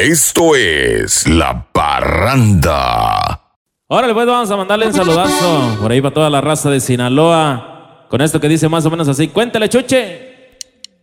Esto es La Parranda. Órale, pues vamos a mandarle un saludazo por ahí para toda la raza de Sinaloa. Con esto que dice más o menos así. Cuéntale, Chuche.